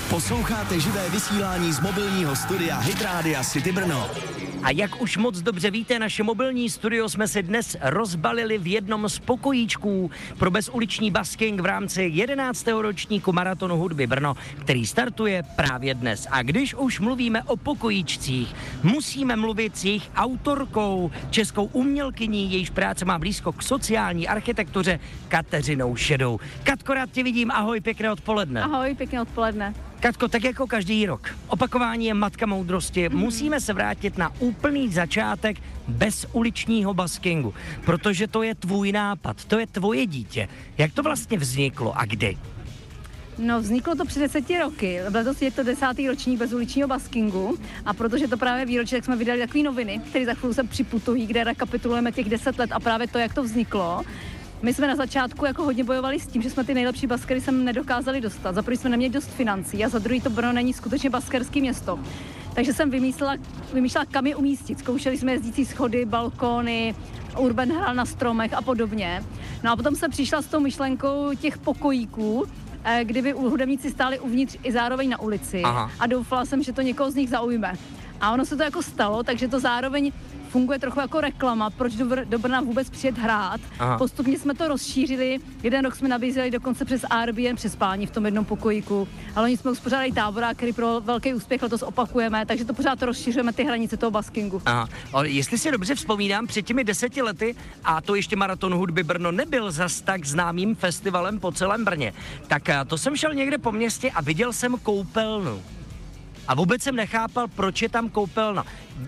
Posloucháte živé vysílání z mobilního studia Hit Rádia City Brno. A jak už moc dobře víte, naše mobilní studio jsme si dnes rozbalili v jednom z pokojíčků pro bezuliční basking v rámci 11. ročníku Maratonu hudby Brno, který startuje právě dnes. A když už mluvíme o pokojíčcích, musíme mluvit s jejich autorkou, českou umělkyní, jejíž práce má blízko k sociální architektuře, Kateřinou Šedou. Katko, rád tě vidím, ahoj, pěkné odpoledne. Ahoj, pěkné odpoledne. Katko, tak jako každý rok, opakování je matka moudrosti, musíme se vrátit na úplný začátek bezuličního baskingu, protože to je tvůj nápad, to je tvoje dítě. Jak to vlastně vzniklo a kdy? No, vzniklo to před 10 roky. Letos je to 10. ročník bezuličního baskingu a protože to právě výročí, tak jsme vydali takové noviny, které za chvíli se připutují, kde rekapitulujeme těch 10 let a právě to, jak to vzniklo. My jsme na začátku jako hodně bojovali s tím, že jsme ty nejlepší baskery sem nedokázali dostat. Za první jsme neměli dost financí a za druhý to Brno není skutečně baskerský město. Takže jsem vymýšlela, kam je umístit. Zkoušeli jsme jezdící schody, balkóny, Urban hrál na stromech a podobně. No a potom jsem přišla s tou myšlenkou těch pokojíků, kdyby hudebníci stáli uvnitř i zároveň na ulici. Aha. A doufala jsem, že to někoho z nich zaujme. A ono se to jako stalo, takže to zároveň funguje trochu jako reklama, proč do Brna vůbec přijet hrát. Aha. Postupně jsme to rozšířili, jeden rok jsme nabízeli dokonce přes Airbnb přespání v tom jednom pokojíku, ale oni jsme uspořádali tábora, který pro velký úspěch letos opakujeme, takže to pořád rozšiřujeme ty hranice toho baskingu. Aha. Ale jestli si dobře vzpomínám, před těmi 10 lety, a to ještě Maraton hudby Brno nebyl zas tak známým festivalem po celém Brně, tak to jsem šel někde po městě a viděl jsem koupelnu. A vůbec jsem nechápal, proč je tam koupelna.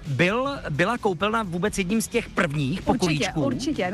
Byla koupelna vůbec jedním z těch prvních pokojíčků? Určitě.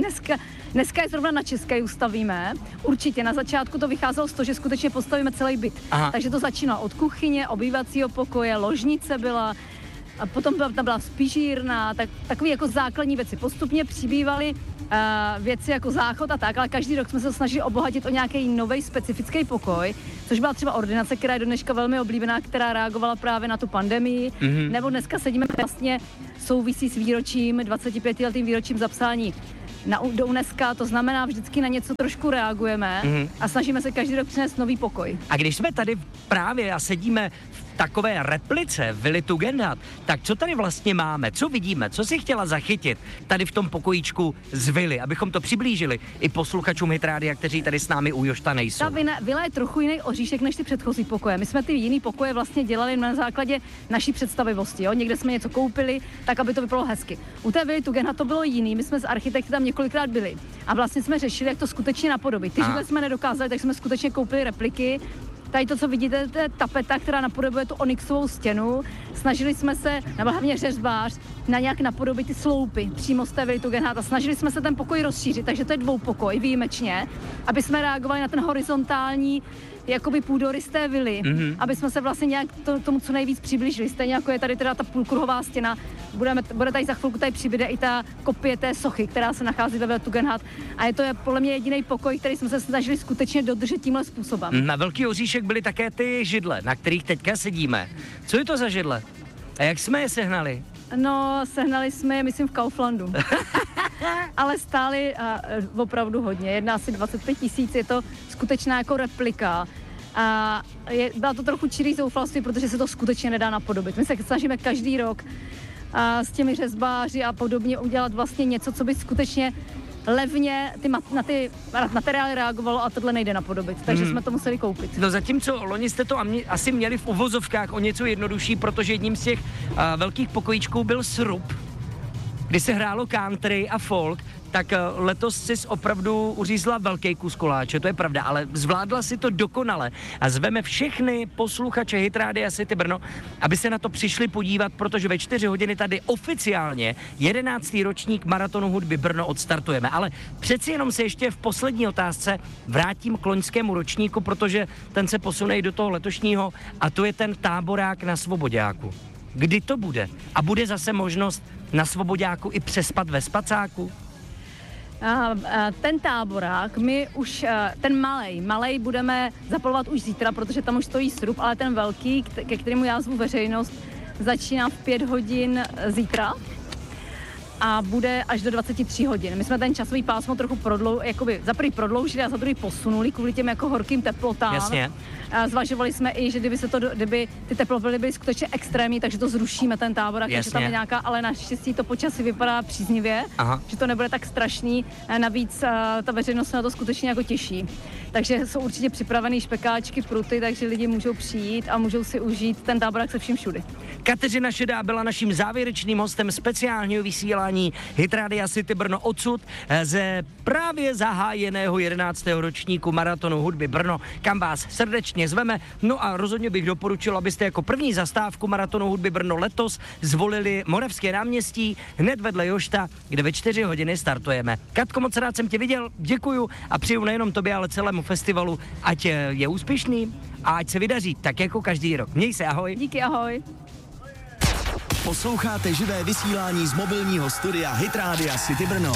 Dneska je zrovna na České ustavíme. Určitě. Na začátku to vycházelo z toho, že skutečně postavíme celý byt. Aha. Takže to začínalo od kuchyně, obývacího pokoje, ložnice byla, a potom tam byla spížírna, takové jako základní věci. Postupně přibývaly věci jako záchod a tak, ale každý rok jsme se snažili obohatit o nějaký nový specifický pokoj, což byla třeba ordinace, která je do dneška velmi oblíbená, která reagovala právě na tu pandemii, nebo dneska sedíme vlastně souvisí s výročím, 25letým výročím zapsání do UNESCO, to znamená vždycky na něco trošku reagujeme a snažíme se každý rok přinést nový pokoj. A když jsme tady právě a sedíme v takové replice Vily Tugendhat, tak co tady vlastně máme, co vidíme, co si chtěla zachytit tady v tom pokojíčku z Vily, abychom to přiblížili i posluchačům Hit Rádia, kteří tady s námi u Jošta nejsou. Ta vila je trochu jiný oříšek než ty předchozí pokoje. My jsme ty jiný pokoje vlastně dělali na základě naší představivosti, jo? Někde jsme něco koupili, tak aby to vypadalo hezky. U té Vily Tugendhat to bylo jiný, my jsme s architekty tam několikrát byli a vlastně jsme řešili, jak to skutečně napodobit. Ty židle jsme nedokázali, tak jsme skutečně koupili repliky. Tady to, co vidíte, to je tapeta, která napodobuje tu onyxovou stěnu. Snažili jsme se, nebo hlavně řezbář, na nějak napodobit ty sloupy přímo z té Vily Tugendhat a snažili jsme se ten pokoj rozšířit, takže to je dvoupokoj výjimečně, aby jsme reagovali na ten horizontální jakoby půdorys z té vily, aby jsme se vlastně nějak tomu co nejvíc přiblížili. Stejně jako je tady teda ta půlkruhová stěna, bude tady za chvilku tady přibude i ta kopie té sochy, která se nachází ve Vile Tugendhat. A je to podle mě jediný pokoj, který jsme se snažili skutečně dodržet tímhle způsobem. Na Velký oříšek byly také ty židle, na kterých teďka sedíme. Co je to za židle? A jak jsme je sehnali? No, sehnali jsme je, myslím, v Kauflandu. Ale stály opravdu hodně. Jedná asi 25 000, je to skutečná jako replika. A byla to trochu čirý zoufalství, protože se to skutečně nedá napodobit. My se snažíme každý rok s těmi řezbáři a podobně udělat vlastně něco, co by skutečně levně na ty materiály reagovalo a tohle nejde napodobit, takže jsme to museli koupit. No zatímco loni jste to asi měli v uvozovkách o něco jednodušší, protože jedním z těch velkých pokojíčků byl srub, kdy se hrálo country a folk, tak letos jsi opravdu uřízla velký kus koláče, to je pravda, ale zvládla si to dokonale a zveme všechny posluchače Hit Rádia City Brno, aby se na to přišli podívat, protože ve 4 hodiny tady oficiálně 11. ročník Maratonu hudby Brno odstartujeme, ale přeci jenom se ještě v poslední otázce vrátím k loňskému ročníku, protože ten se posune i do toho letošního a to je ten táborák na Svoboďáku. Kdy to bude? A bude zase možnost na Svoboďáku i přespat ve spacáku? Ten táborák, my už, ten malej budeme zapalovat už zítra, protože tam už stojí srub, ale ten velký, ke kterému já zvu veřejnost, začíná v 5 hodin zítra. a bude až do 23 hodin. My jsme ten časový pásmo trochu prodloužili a za druhý posunuli kvůli těm jako horkým teplotám. Jasně. A zvažovali jsme i, že kdyby ty teploty byly skutečně extrémní, takže to zrušíme ten táborák, takže tam je nějaká, ale naštěstí to počasí vypadá příznivě, že to nebude tak strašný. Navíc ta veřejnost se na to skutečně jako těší. Takže jsou určitě připravený špekáčky, pruty, takže lidi můžou přijít a můžou si užít ten táborák se vším všudy. Kateřina Šedá byla naším závěrečným hostem speciálního vysílání Hit Radia City Brno odsud ze právě zahájeného 11. ročníku Maratonu hudby Brno, kam vás srdečně zveme. No a rozhodně bych doporučil, abyste jako první zastávku Maratonu hudby Brno letos zvolili Moravské náměstí hned vedle Jošta, kde ve 4 hodiny startujeme. Katko, moc rád jsem tě viděl, děkuju a přeju nejenom tobě, ale celému festivalu, ať je úspěšný a ať se vydaří, tak jako každý rok. Měj se, ahoj. Díky, ahoj. Posloucháte živé vysílání z mobilního studia Hit Radia City Brno.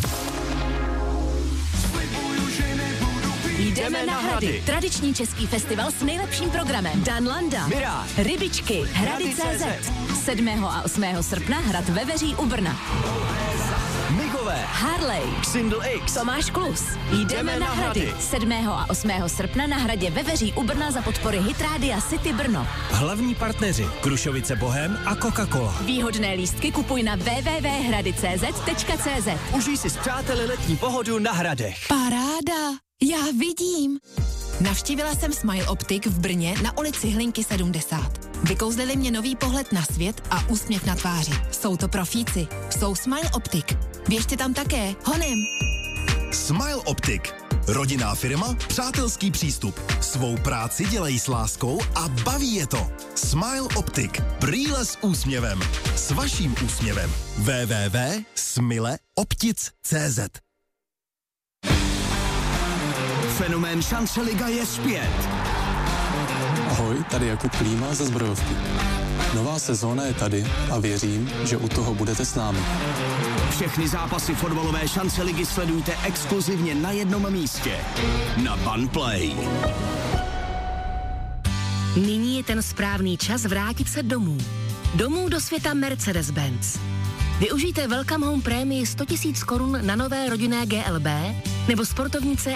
Jdeme na Hrady. Tradiční český festival s nejlepším programem. Dan Landa, Mirage, Rybičky, Hrady.cz. 7. a 8. srpna Hrad Veveří u Brna. Migové, Harley, Xindl X, Tomáš Klus. Jdeme na Hrady. 7. a 8. srpna na Hradě Veveří u Brna za podpory Hit Radia City Brno. Hlavní partneři Krušovice Bohem a Coca-Cola. Výhodné lístky kupuj na www.hrady.cz. Užij si s přáteli letní pohodu na Hradech. Paráda, já vidím. Navštívila jsem Smile Optik v Brně na ulici Hlinky 70. Vykouzlili mě nový pohled na svět a úsměv na tváři. Jsou to profíci. Jsou Smile Optik. Běžte tam také. Honem. Smile Optik. Rodinná firma, přátelský přístup. Svou práci dělají s láskou a baví je to. Smile Optik. Brýle s úsměvem. S vaším úsměvem. www.smileoptic.cz. Fenomén Šance Liga je zpět. Ahoj, tady Jakub Klíma ze Zbrojovky. Nová sezóna je tady a věřím, že u toho budete s námi. Všechny zápasy fotbalové Šance Ligy sledujte exkluzivně na jednom místě. Na Banplay. Nyní je ten správný čas vrátit se domů. Domů do světa Mercedes-Benz. Využijte Welcome Home prémii 100 000 korun na nové rodinné GLB nebo sportovnice